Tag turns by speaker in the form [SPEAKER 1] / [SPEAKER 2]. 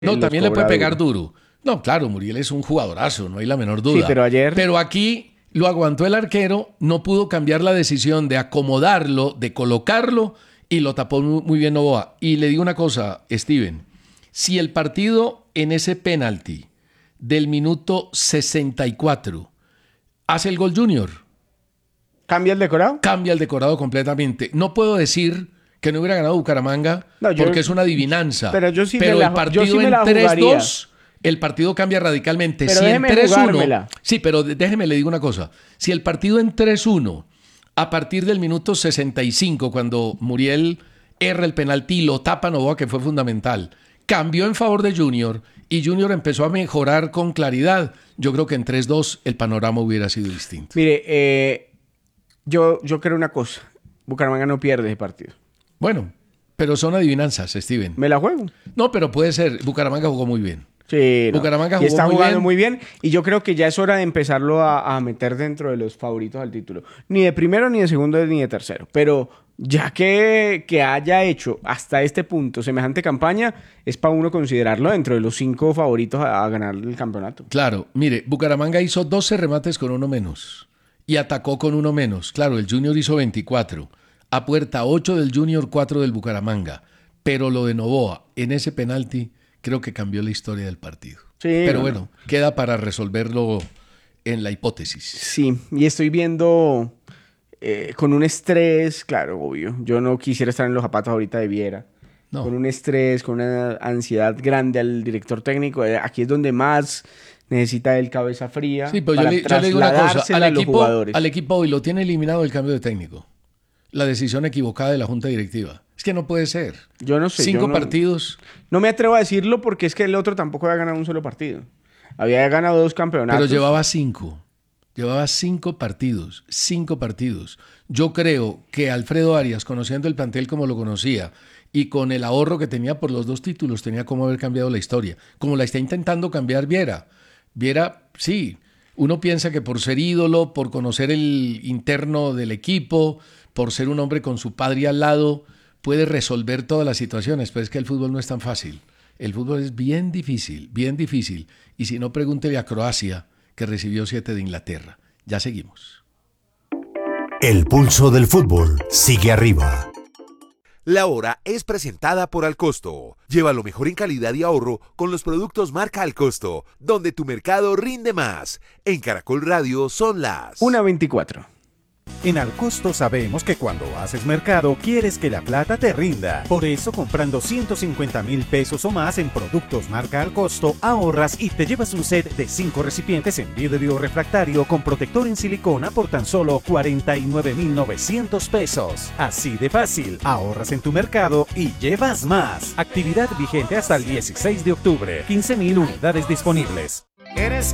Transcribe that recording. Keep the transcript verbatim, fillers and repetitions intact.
[SPEAKER 1] No,
[SPEAKER 2] los
[SPEAKER 1] también le
[SPEAKER 2] cobra
[SPEAKER 1] puede pegar
[SPEAKER 2] duro.
[SPEAKER 1] duro. No, claro, Muriel es un jugadorazo, no hay la menor duda.
[SPEAKER 2] Sí, pero ayer...
[SPEAKER 1] Pero aquí lo aguantó el arquero, no pudo cambiar la decisión de acomodarlo, de colocarlo, y lo tapó muy, muy bien Novoa. Y le digo una cosa, Steven, si el partido en ese penalti del minuto sesenta y cuatro hace el gol Junior,
[SPEAKER 2] ¿Cambia el decorado?
[SPEAKER 1] cambia el decorado completamente. No puedo decir que no hubiera ganado Bucaramanga
[SPEAKER 2] No, yo-
[SPEAKER 1] porque es una adivinanza.
[SPEAKER 2] pero yo sí me
[SPEAKER 1] pero
[SPEAKER 2] la-
[SPEAKER 1] el partido
[SPEAKER 2] yo sí me
[SPEAKER 1] en
[SPEAKER 2] la
[SPEAKER 1] tres
[SPEAKER 2] jugaría.
[SPEAKER 1] dos, el partido cambia radicalmente.
[SPEAKER 2] Pero
[SPEAKER 1] si en
[SPEAKER 2] déjeme
[SPEAKER 1] tres uno,
[SPEAKER 2] jugármela.
[SPEAKER 1] sí, pero déjeme le digo una cosa. Si el partido en tres uno, a partir del minuto sesenta y cinco, cuando Muriel erra el penalti y lo tapa Novoa, que fue fundamental, cambió en favor de Junior y Junior empezó a mejorar con claridad, yo creo que en tres dos el panorama hubiera sido distinto.
[SPEAKER 2] Mire, eh, yo, yo creo una cosa. Bucaramanga no pierde ese partido.
[SPEAKER 1] Bueno, pero son adivinanzas, Steven.
[SPEAKER 2] ¿Me la juego?
[SPEAKER 1] No, pero puede ser. Bucaramanga jugó muy bien.
[SPEAKER 2] Sí, no.
[SPEAKER 1] Bucaramanga
[SPEAKER 2] y
[SPEAKER 1] jugó
[SPEAKER 2] está
[SPEAKER 1] muy
[SPEAKER 2] jugando
[SPEAKER 1] bien.
[SPEAKER 2] muy bien. Y yo creo que ya es hora de empezarlo a, a meter dentro de los favoritos al título. Ni de primero, ni de segundo, ni de tercero. Pero ya que, que haya hecho hasta este punto semejante campaña, es para uno considerarlo dentro de los cinco favoritos a, a ganar el campeonato.
[SPEAKER 1] Claro, mire, Bucaramanga hizo doce remates con uno menos y atacó con uno menos. Claro, el Junior hizo veinticuatro. A puerta ocho del Junior, cuatro del Bucaramanga. Pero lo de Novoa en ese penalti creo que cambió la historia del partido.
[SPEAKER 2] Sí,
[SPEAKER 1] Pero
[SPEAKER 2] no,
[SPEAKER 1] bueno,
[SPEAKER 2] no.
[SPEAKER 1] queda para resolverlo en la hipótesis.
[SPEAKER 2] Sí, y estoy viendo eh, con un estrés, claro, obvio. Yo no quisiera estar en los zapatos ahorita de Viera.
[SPEAKER 1] No.
[SPEAKER 2] Con un estrés, con una ansiedad grande al director técnico. Eh, Aquí es donde más necesita el cabeza fría.
[SPEAKER 1] Sí, pero yo
[SPEAKER 2] para
[SPEAKER 1] le, yo le digo una cosa,
[SPEAKER 2] trasladársela
[SPEAKER 1] al
[SPEAKER 2] a los
[SPEAKER 1] equipo,
[SPEAKER 2] jugadores.
[SPEAKER 1] al equipo hoy lo tiene eliminado el cambio de técnico. La decisión equivocada de la Junta Directiva. Es que no puede ser.
[SPEAKER 2] Yo no sé.
[SPEAKER 1] Cinco
[SPEAKER 2] yo no,
[SPEAKER 1] partidos.
[SPEAKER 2] No me atrevo a decirlo porque es que el otro tampoco había ganado un solo partido. Había ganado dos campeonatos.
[SPEAKER 1] Pero llevaba cinco. Llevaba cinco partidos. Cinco partidos. Yo creo que Alfredo Arias, conociendo el plantel como lo conocía y con el ahorro que tenía por los dos títulos, tenía como haber cambiado la historia. Como la está intentando cambiar Viera. Viera, sí. Uno piensa que por ser ídolo, por conocer el interno del equipo, por ser un hombre con su padre al lado, puede resolver todas las situaciones, pero es que el fútbol no es tan fácil. El fútbol es bien difícil, bien difícil. Y si no, pregúntele a Croacia, que recibió siete de Inglaterra. Ya seguimos.
[SPEAKER 3] El pulso del fútbol sigue arriba.
[SPEAKER 4] La hora es presentada por Alcosto. Lleva lo mejor en calidad y ahorro con los productos marca Alcosto, donde tu mercado rinde más. En Caracol Radio son las
[SPEAKER 2] una veinticuatro.
[SPEAKER 5] En Alcosto sabemos que cuando haces mercado quieres que la plata te rinda. Por eso, comprando ciento cincuenta mil pesos o más en productos marca Alcosto, ahorras y te llevas un set de cinco recipientes en vidrio refractario con protector en silicona por tan solo cuarenta y nueve mil novecientos pesos. Así de fácil, ahorras en tu mercado y llevas más. Actividad vigente hasta el dieciséis de octubre. quince mil unidades disponibles.
[SPEAKER 3] Eres